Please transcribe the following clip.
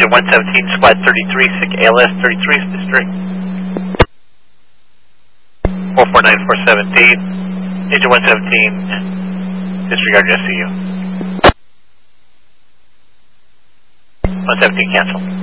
Agent 117, Squad 33, SIC ALS 33, District 44947D. Agent 117, disregard SCU. 117, cancel.